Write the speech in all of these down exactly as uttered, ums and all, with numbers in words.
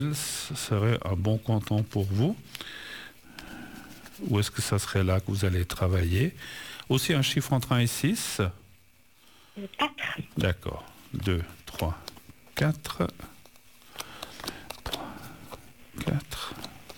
ce serait un bon canton pour vous? Ou est-ce que ça serait là que vous allez travailler? Aussi un chiffre entre un et six? quatre. D'accord. deux, trois, quatre. trois, quatre.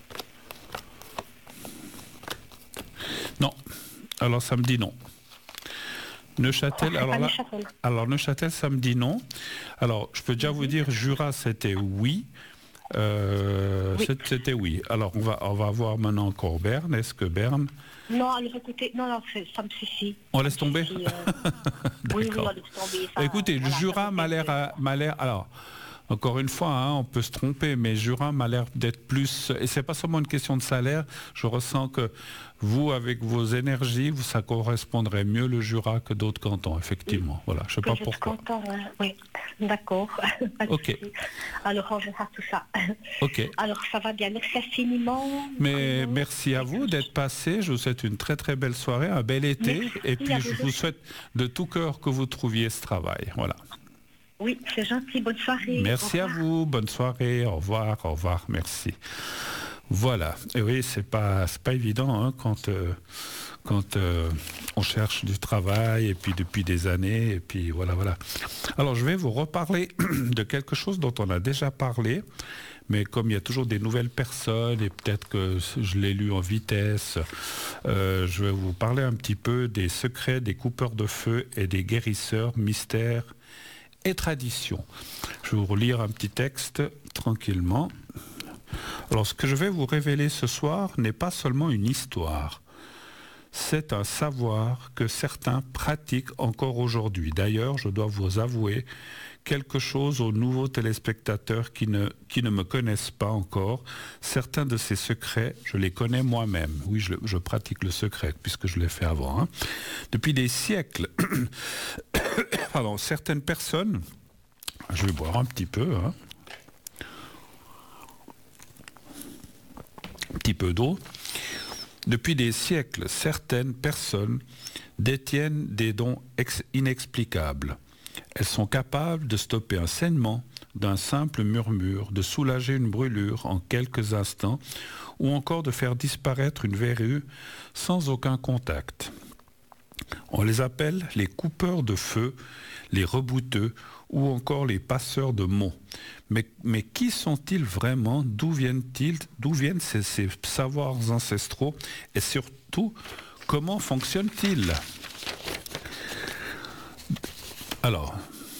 Non. Alors ça me dit non. Neuchâtel, alors là, Neuchâtel. alors Neuchâtel, ça me dit non. Alors, je peux déjà vous dire, Jura, c'était oui. Euh, Oui. C'était oui. Alors, on va, on va voir maintenant encore Berne. Est-ce que Berne... Non, alors écoutez, non, non, ça me suffit. On laisse tomber. Suffit, euh... oui, oui, on laisse tomber. Ça, Écoutez, voilà, Jura m'a l'air, à, m'a l'air, alors, encore une fois, hein, on peut se tromper, mais Jura m'a l'air d'être plus, et c'est pas seulement une question de salaire, je ressens que vous, avec vos énergies, vous, ça correspondrait mieux le Jura que d'autres cantons, effectivement. Oui. Voilà, je sais pas pourquoi. Content, hein. Oui, d'accord. Ok. Alors, on verra tout ça. Ok. Alors, ça va bien, merci infiniment. Mais merci à vous d'être passé, je vous souhaite une très très belle soirée, un bel été, merci, et puis je vous souhaite de tout cœur que vous trouviez ce travail. Voilà. Oui, c'est gentil. Bonne soirée. Merci à vous. Bonne soirée. Au revoir. Au revoir. Merci. Voilà. Et oui, c'est pas, c'est pas évident hein, quand, euh, quand euh, on cherche du travail et puis depuis des années et puis voilà, voilà. Alors, je vais vous reparler de quelque chose dont on a déjà parlé, mais comme il y a toujours des nouvelles personnes et peut-être que je l'ai lu en vitesse, euh, je vais vous parler un petit peu des secrets des coupeurs de feu et des guérisseurs mystères et tradition. Je vais vous relire un petit texte tranquillement. Alors, ce que je vais vous révéler ce soir n'est pas seulement une histoire. C'est un savoir que certains pratiquent encore aujourd'hui. D'ailleurs, je dois vous avouer quelque chose aux nouveaux téléspectateurs qui ne, qui ne me connaissent pas encore. Certains de ces secrets, je les connais moi-même. Oui, je, je pratique le secret, puisque je l'ai fait avant. Hein. Depuis des siècles, pardon, certaines personnes, je vais boire un petit peu, hein, un petit peu d'eau. Depuis des siècles, certaines personnes détiennent des dons ex- inexplicables. Elles sont capables de stopper un saignement d'un simple murmure, de soulager une brûlure en quelques instants, ou encore de faire disparaître une verrue sans aucun contact. On les appelle les coupeurs de feu, les rebouteux ou encore les passeurs de mots. Mais, mais qui sont-ils vraiment? D'où viennent-ils? D'où viennent ces, ces savoirs ancestraux? Et surtout, comment fonctionnent-ils? Alors,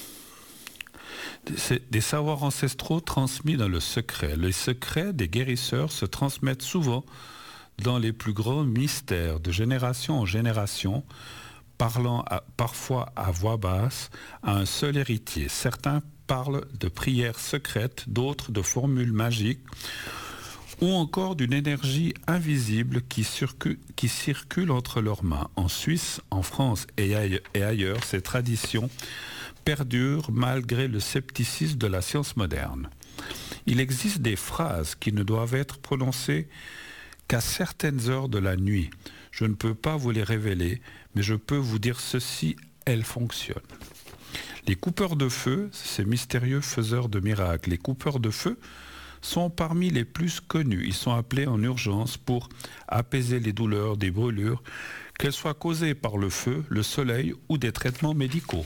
c'est des savoirs ancestraux transmis dans le secret. Les secrets des guérisseurs se transmettent souvent dans les plus grands mystères, de génération en génération, parlant à, parfois à voix basse à un seul héritier. Certains parlent de prières secrètes, d'autres de formules magiques, ou encore d'une énergie invisible qui circule, qui circule entre leurs mains. En Suisse, en France et ailleurs, ces traditions perdurent malgré le scepticisme de la science moderne. Il existe des phrases qui ne doivent être prononcées qu'à certaines heures de la nuit. Je ne peux pas vous les révéler, mais je peux vous dire ceci, elles fonctionnent. Les coupeurs de feu, ces mystérieux faiseurs de miracles, les coupeurs de feu sont parmi les plus connus. Ils sont appelés en urgence pour apaiser les douleurs des brûlures, qu'elles soient causées par le feu, le soleil ou des traitements médicaux.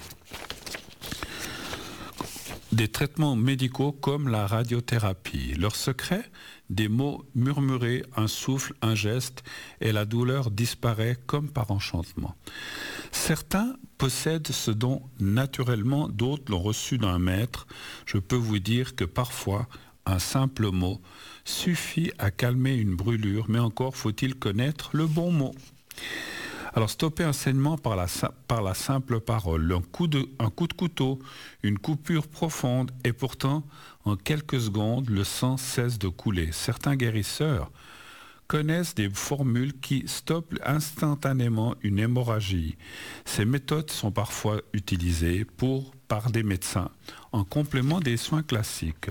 Des traitements médicaux comme la radiothérapie. Leur secret, des mots murmurés, un souffle, un geste, et la douleur disparaît comme par enchantement. Certains possèdent ce don naturellement, d'autres l'ont reçu d'un maître. Je peux vous dire que parfois, un simple mot suffit à calmer une brûlure, mais encore faut-il connaître le bon mot. Alors, stopper un saignement par la, par la simple parole, un coup, de, un coup de couteau, une coupure profonde, et pourtant, en quelques secondes, le sang cesse de couler. Certains guérisseurs connaissent des formules qui stoppent instantanément une hémorragie. Ces méthodes sont parfois utilisées pour, par des médecins, en complément des soins classiques.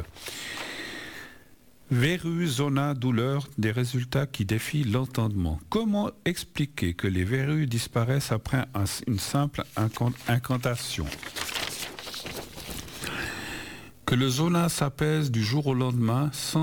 Verrues, zona, douleur, des résultats qui défient l'entendement. Comment expliquer que les verrues disparaissent après un, une simple incantation? Que le zona s'apaise du jour au lendemain sans